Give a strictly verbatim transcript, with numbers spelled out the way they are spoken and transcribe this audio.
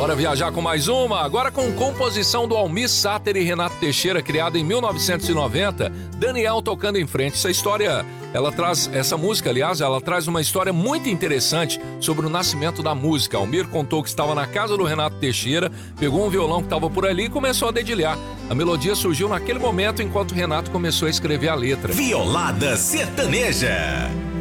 Bora viajar com mais uma, agora com composição do Almir Sater e Renato Teixeira, criada em mil novecentos e noventa, Daniel tocando em frente. Essa história, ela traz, essa música, aliás, ela traz uma história muito interessante sobre o nascimento da música. Almir contou que estava na casa do Renato Teixeira, pegou um violão que estava por ali e começou a dedilhar. A melodia surgiu naquele momento enquanto Renato começou a escrever a letra. Violada Sertaneja.